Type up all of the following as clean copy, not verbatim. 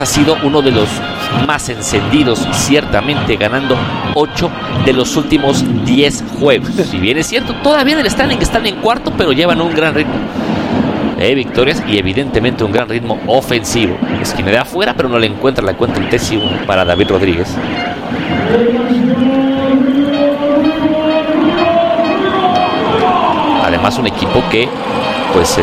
ha sido uno de los más encendidos, ciertamente ganando 8 de los últimos 10 juegos. Si bien es cierto, todavía en el standing están en cuarto, pero llevan un gran ritmo de victorias y evidentemente un gran ritmo ofensivo. Esquina de afuera, pero no le encuentra la cuenta el décimo para David Rodríguez. Además, un equipo que pues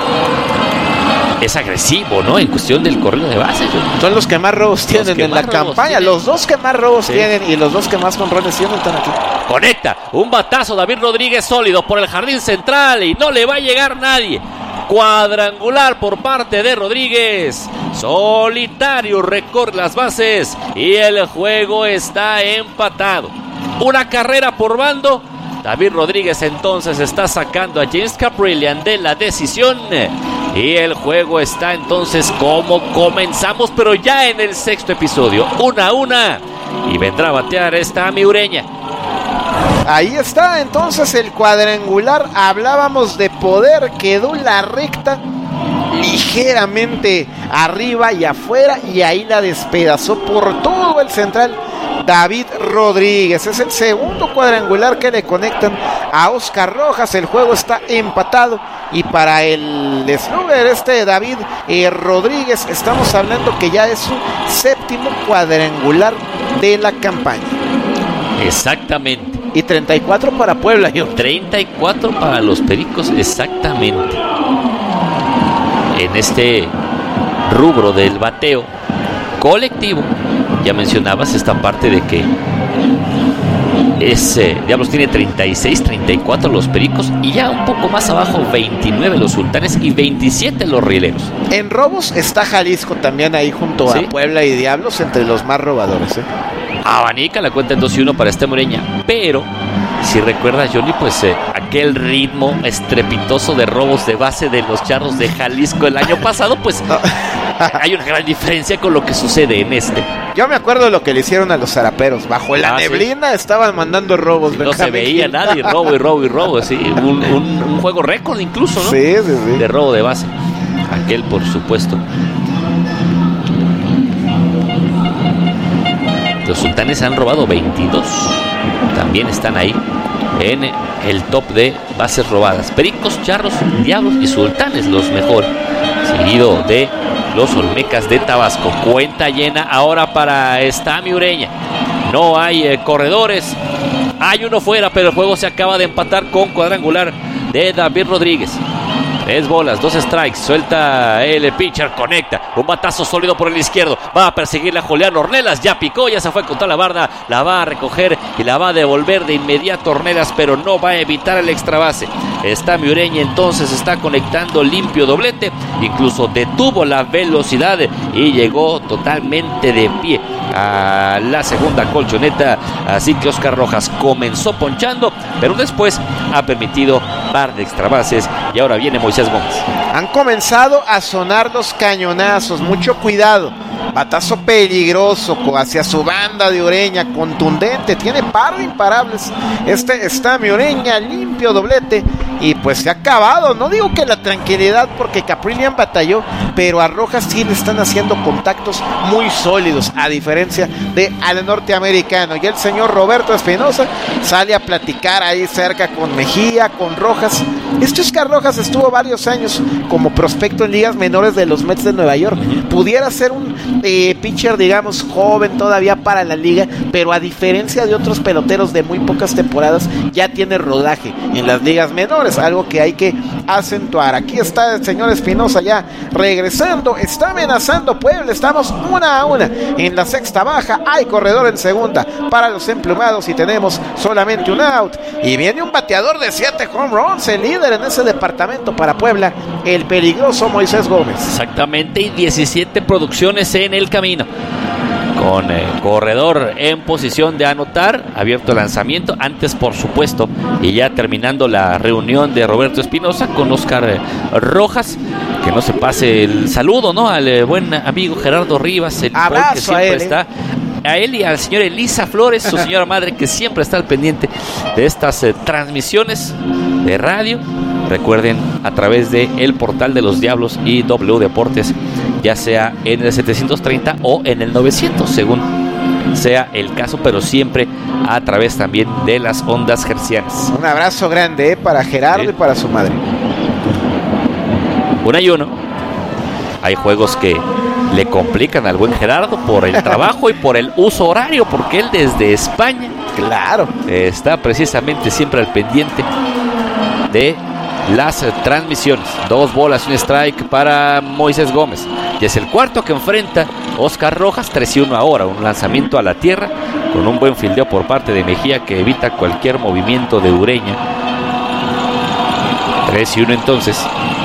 es agresivo, ¿no? En cuestión del corrido de base. Son los que más robos tienen en la campaña. Los dos que más robos tienen y los dos que más jonrones tienen están aquí. Conecta un batazo David Rodríguez sólido por el jardín central y no le va a llegar nadie. Cuadrangular por parte de Rodríguez. Solitario recorre las bases y el juego está empatado. Una carrera por bando. David Rodríguez entonces está sacando a James Kaprielian de la decisión. Y el juego está entonces como comenzamos, pero ya en el sexto episodio. 1-1. Y vendrá a batear Stamy Ureña. Ahí está entonces el cuadrangular. Hablábamos de poder. Quedó la recta ligeramente arriba y afuera. Y ahí la despedazó por todo el central David Rodríguez. Es el segundo cuadrangular que le conectan a Oscar Rojas. El juego está empatado. Y para el slugger David Rodríguez, estamos hablando que ya es su séptimo cuadrangular de la campaña. Exactamente. Y 34 para Puebla. 34 para los Pericos, exactamente. En este rubro del bateo colectivo, ya mencionabas esta parte de que Diablos tiene 36, 34 los Pericos y ya un poco más abajo 29 los Sultanes y 27 los Rieleros. En robos está Jalisco también ahí junto a Puebla y Diablos entre los más robadores. Abanica la cuenta en 2-1 para Stamy Ureña, pero si recuerdas, Johnny, pues aquel ritmo estrepitoso de robos de base de los Charros de Jalisco el año pasado, pues hay una gran diferencia con lo que sucede en este. Yo me acuerdo de lo que le hicieron a los zaraperos. Bajo la neblina estaban mandando robos. No se veía nadie, robo. Sí, un juego récord incluso, ¿no? Sí. De robo de base. Aquel, por supuesto. Los Sultanes han robado 22. También están ahí en el top de bases robadas. Pericos, Charros, Diablos y Sultanes los mejores. Seguido de los Olmecas de Tabasco. Cuenta llena ahora para Stamy Ureña. No hay corredores. Hay uno fuera, pero el juego se acaba de empatar con cuadrangular de David Rodríguez. 3 bolas, 2 strikes, suelta el pitcher, conecta, un batazo sólido por el izquierdo, va a perseguir a Julián Ornelas, ya picó, ya se fue contra la barda, la va a recoger y la va a devolver de inmediato Ornelas, pero no va a evitar el extra base. Stamy Ureña entonces está conectando limpio doblete, incluso detuvo la velocidad y llegó totalmente de pie a la segunda colchoneta, así que Oscar Rojas comenzó ponchando, pero después ha permitido par de extra bases y ahora viene Moisés Gómez. Han comenzado a sonar los cañonazos, mucho cuidado. Batazo peligroso hacia su banda de Ureña, contundente, tiene par de imparables. Stamy Ureña, limpio doblete. Y pues se ha acabado. No digo que la tranquilidad, porque Kaprielian batalló, pero a Rojas sí le están haciendo contactos muy sólidos, a diferencia de al norteamericano. Y el señor Roberto Espinosa sale a platicar ahí cerca con Mejía, con Rojas. Oscar Rojas estuvo varios años como prospecto en ligas menores de los Mets de Nueva York. Pudiera ser un pitcher, digamos, joven todavía para la liga, pero a diferencia de otros peloteros de muy pocas temporadas, ya tiene rodaje en las ligas menores, algo que hay que acentuar. Aquí está el señor Espinosa ya regresando, está amenazando Puebla. Estamos 1-1 en la sexta baja, hay corredor en segunda para los emplumados y tenemos solamente un out, y viene un bateador de 7 home runs, el líder en ese departamento para Puebla, el peligroso Moisés Gómez. Exactamente, y 17 producciones en el camino, con corredor en posición de anotar, abierto el lanzamiento, antes por supuesto, y ya terminando la reunión de Roberto Espinosa con Oscar Rojas, que no se pase el saludo, ¿no? Al buen amigo Gerardo Rivas, el abrazo que siempre a él, está, a él y a la señora Elisa Flores, su señora madre, que siempre está al pendiente de estas transmisiones de radio. Recuerden, a través de el portal de los Diablos y W Deportes, ya sea en el 730 o en el 900, según sea el caso, pero siempre a través también de las ondas hercianas. Un abrazo grande para Gerardo y para su madre. 1-1. Hay juegos que le complican al buen Gerardo por el trabajo y por el uso horario, porque él desde España, claro, está precisamente siempre al pendiente de las transmisiones. 2 bolas, un strike para Moisés Gómez. Y es el cuarto que enfrenta Oscar Rojas. 3-1 ahora. Un lanzamiento a la tierra con un buen fildeo por parte de Mejía que evita cualquier movimiento de Ureña. 3-1 entonces.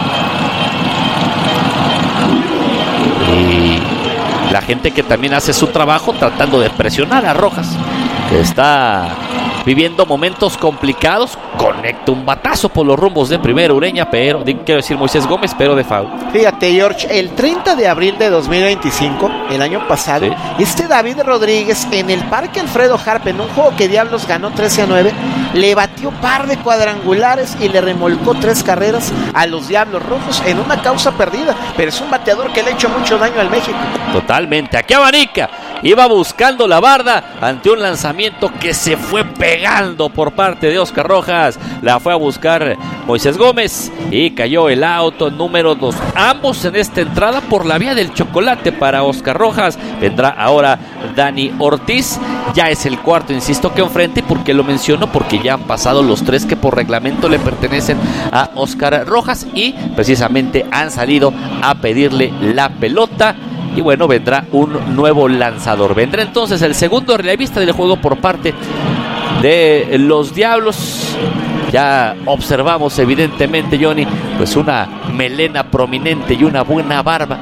Y la gente que también hace su trabajo tratando de presionar a Rojas, que está viviendo momentos complicados, conecta un batazo por los rumbos de primera Ureña, pero quiero decir Moisés Gómez, pero de foul. Fíjate, George, el 30 de abril de 2025, el año pasado, David Rodríguez en el Parque Alfredo Harp, en un juego que Diablos ganó 13-9, le batió par de cuadrangulares y le remolcó 3 carreras a los Diablos Rojos en una causa perdida, pero es un bateador que le ha hecho mucho daño al México. Totalmente, aquí abanica, iba buscando la barda ante un lanzamiento que se fue pegando por parte de Oscar Rojas, la fue a buscar Moisés Gómez y cayó el auto número 2, ambos en esta entrada por la vía del chocolate para Oscar Rojas. Vendrá ahora Dani Ortiz, ya es el cuarto, insisto, que enfrente, porque lo menciono porque ya han pasado los 3 que por reglamento le pertenecen a Oscar Rojas y precisamente han salido a pedirle la pelota. Y bueno, vendrá un nuevo lanzador. Vendrá entonces el segundo relevista del juego por parte de los Diablos. Ya observamos evidentemente, Johnny, pues una melena prominente y una buena barba,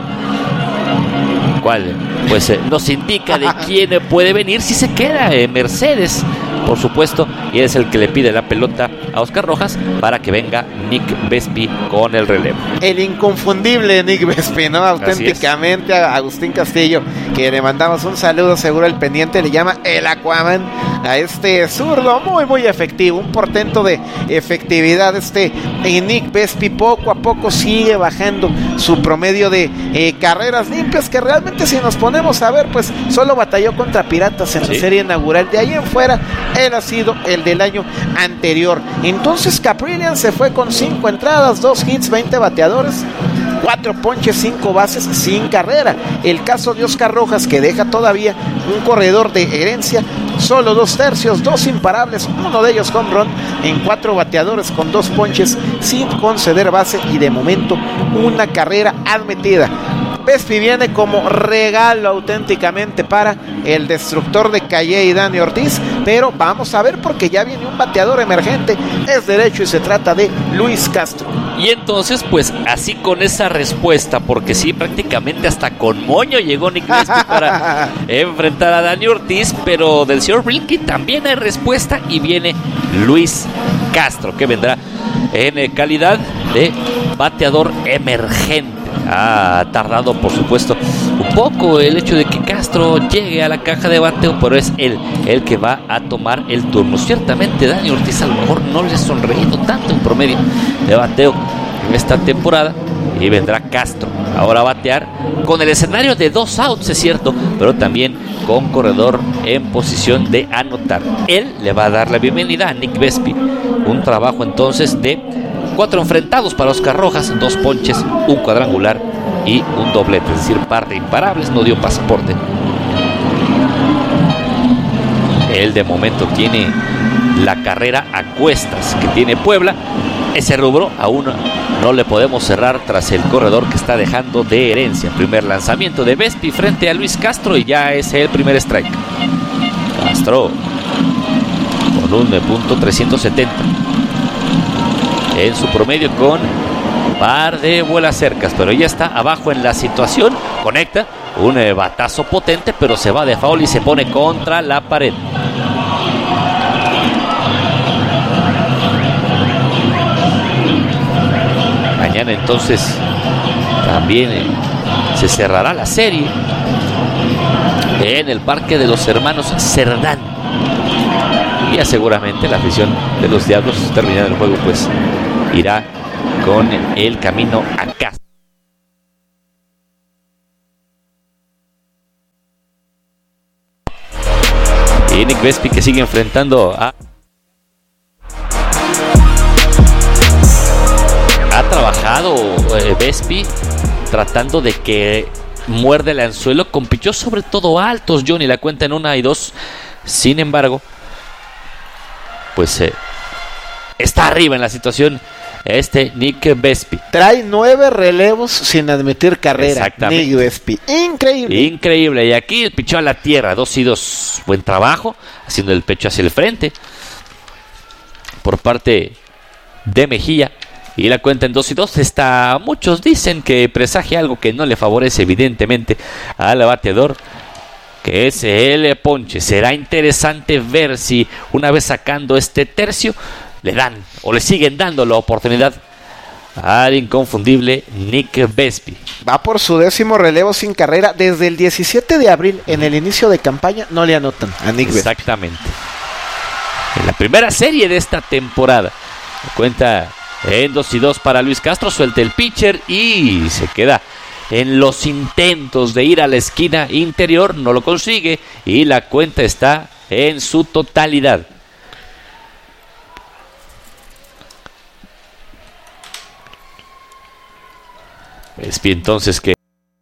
cual pues nos indica de quién puede venir si se queda Mercedes, por supuesto, y es el que le pide la pelota a Oscar Rojas para que venga Nick Vespi con el relevo. El inconfundible Nick Vespi, ¿no? Auténticamente a Agustín Castillo, que le mandamos un saludo, seguro el pendiente le llama el Aquaman a este zurdo muy efectivo, un portento de efectividad. Nick Vespi poco a poco sigue bajando su promedio de carreras limpias, que realmente si nos ponemos a ver, pues solo batalló contra Piratas en la serie inaugural. De ahí en fuera él ha sido el del año anterior. Entonces Caprillian se fue con 5 entradas, 2 hits, 20 bateadores, 4 ponches, 5 bases, sin carrera. El caso de Oscar Rojas, que deja todavía un corredor de herencia, solo 2 tercios, 2 imparables, uno de ellos home run en 4 bateadores con 2 ponches, sin conceder base y de momento una carrera admitida. Vespi viene como regalo auténticamente para el destructor de Calle y Dani Ortiz, pero vamos a ver porque ya viene un bateador emergente, es derecho y se trata de Luis Castro. Y entonces pues así con esa respuesta, porque sí, prácticamente hasta con moño llegó Nick Vespi para enfrentar a Dani Ortiz, pero del señor Brinky también hay respuesta y viene Luis Castro, que vendrá en calidad de bateador emergente. Ha tardado, por supuesto, un poco el hecho de que Castro llegue a la caja de bateo, pero es él el que va a tomar el turno. Ciertamente Dani Ortiz a lo mejor no le ha sonreído tanto en promedio de bateo en esta temporada, y vendrá Castro ahora a batear con el escenario de 2 outs, es cierto, pero también con corredor en posición de anotar. Él le va a dar la bienvenida a Nick Vespi. Un trabajo entonces de 4 enfrentados para Oscar Rojas, 2 ponches, un cuadrangular y un doblete, es decir, par de imparables, no dio pasaporte. Él de momento tiene la carrera a cuestas que tiene Puebla. Ese rubro aún no le podemos cerrar tras el corredor que está dejando de herencia. Primer lanzamiento de Vespi frente a Luis Castro y ya es el primer strike. Castro con un .370 en su promedio, con par de vuelas cercas, pero ya está abajo en la situación. Conecta un batazo potente, pero se va de foul y se pone contra la pared. Mañana entonces también se cerrará la serie en el Parque de los Hermanos Cerdán. Y ya seguramente la afición de los Diablos, terminado el juego, pues irá con el camino a casa. Y Nick Vespi, que sigue enfrentando a... Ha trabajado Vespi tratando de que muerde el anzuelo con pichos sobre todo altos, Johnny. La cuenta en 1 y 2. Sin embargo, pues está arriba en la situación Nick Vespi. Trae 9 relevos sin admitir carrera. Exactamente. Nick Vespi. Increíble. Increíble. Y aquí el pichó a la tierra. 2 y 2. Buen trabajo. Haciendo el pecho hacia el frente. Por parte de Mejía. Y la cuenta en 2 y 2 está. Muchos dicen que presagia algo que no le favorece, evidentemente, al bateador, que es el ponche. Será interesante ver si una vez sacando este tercio le dan o le siguen dando la oportunidad al inconfundible Nick Vespi. Va por su 10º relevo sin carrera. Desde el 17 de abril, en el inicio de campaña, no le anotan a Nick Vespi. Exactamente. En la primera serie de esta temporada. Cuenta en 2 y 2 para Luis Castro. Suelta el pitcher y se queda en los intentos de ir a la esquina interior. No lo consigue y la cuenta está en su totalidad. Vespi, entonces, que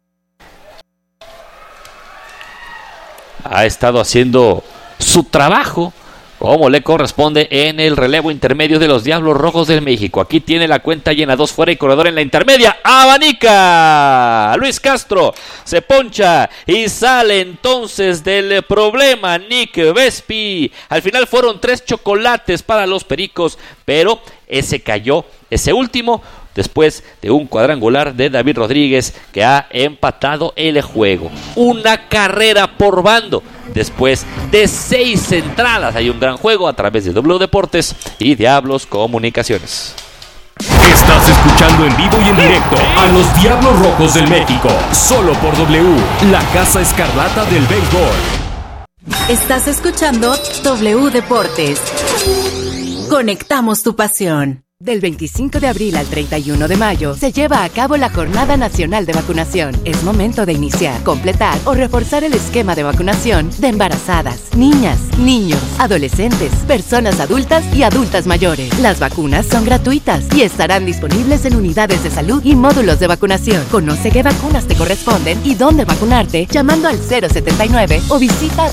ha estado haciendo su trabajo como le corresponde en el relevo intermedio de los Diablos Rojos del México. Aquí tiene la cuenta llena, 2 fuera y corredor en la intermedia. Abanica Luis Castro, se poncha y sale entonces del problema Nick Vespi. Al final fueron 3 chocolates para los Pericos, pero ese cayó, ese último, después de un cuadrangular de David Rodríguez, que ha empatado el juego. Una carrera por bando después de 6 entradas. Hay un gran juego a través de W Deportes y Diablos Comunicaciones. Estás escuchando en vivo y en directo a los Diablos Rojos del México, solo por W, la Casa Escarlata del béisbol. Estás escuchando W Deportes. Conectamos tu pasión. Del 25 de abril al 31 de mayo se lleva a cabo la Jornada Nacional de Vacunación. Es momento de iniciar, completar o reforzar el esquema de vacunación de embarazadas, niñas, niños, adolescentes, personas adultas y adultas mayores. Las vacunas son gratuitas y estarán disponibles en unidades de salud y módulos de vacunación. Conoce qué vacunas te corresponden y dónde vacunarte llamando al 079 o visita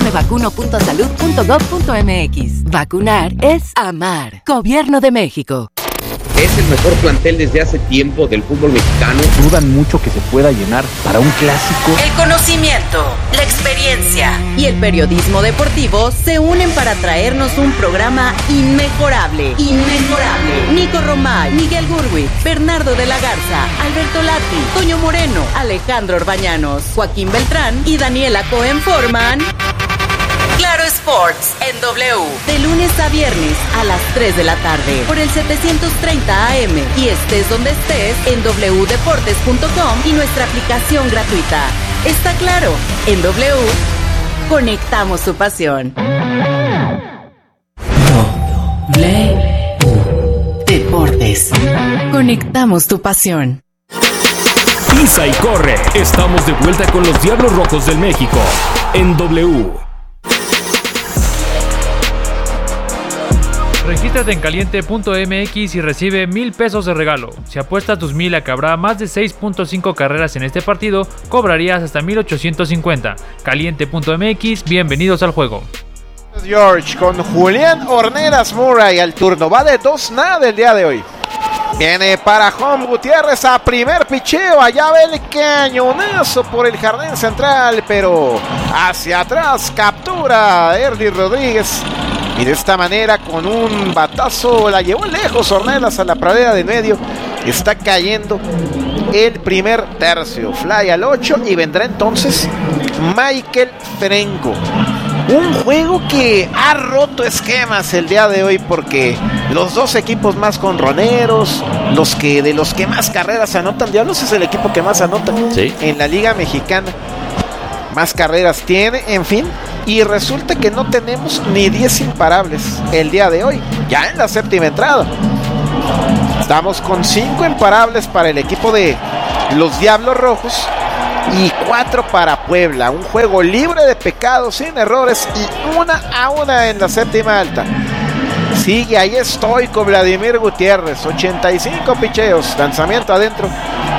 dondemevacuno.salud.gov.mx. Vacunar es amar. Gobierno de México. Es el mejor plantel desde hace tiempo del fútbol mexicano. Dudan mucho que se pueda llenar para un clásico. El conocimiento, la experiencia y el periodismo deportivo se unen para traernos un programa inmejorable. Nico Romay, Miguel Gurwitz, Bernardo de la Garza, Alberto Lati, Toño Moreno, Alejandro Orbañanos, Joaquín Beltrán y Daniela Cohen forman Claro Sports en W, de lunes a viernes a las 3 de la tarde, por el 730 AM, y estés donde estés en wdeportes.com y nuestra aplicación gratuita. Está claro, en W, conectamos tu pasión. W Deportes, conectamos tu pasión. Pisa y corre, estamos de vuelta con los Diablos Rojos del México, en W. Regístrate en caliente.mx y recibe 1,000 pesos de regalo. Si apuestas tus 1,000 a que habrá más de 6.5 carreras en este partido, cobrarías hasta 1,850. Caliente.mx, bienvenidos al juego. George con Julián Horneras Murray al turno. Va de 2-0 el día de hoy. Viene para Home Gutiérrez a primer picheo. Allá va el cañonazo por el jardín central, pero hacia atrás captura Erly Rodríguez. Y de esta manera, con un batazo, la llevó lejos Hornelas a la pradera de medio. Está cayendo el primer tercio. Fly al 8 y vendrá entonces Michael Ferenco. Un juego que ha roto esquemas el día de hoy, porque los dos equipos más jonroneros, de los que más carreras anotan, Diablos es el equipo que más anota en la Liga Mexicana. Más carreras tiene, en fin. Y resulta que no tenemos ni 10 imparables el día de hoy, ya en la séptima entrada. Estamos con 5 imparables para el equipo de los Diablos Rojos y 4 para Puebla. Un juego libre de pecados, sin errores y 1-1 en la séptima alta. Sigue ahí estoico Vladimir Gutiérrez, 85 picheos, lanzamiento adentro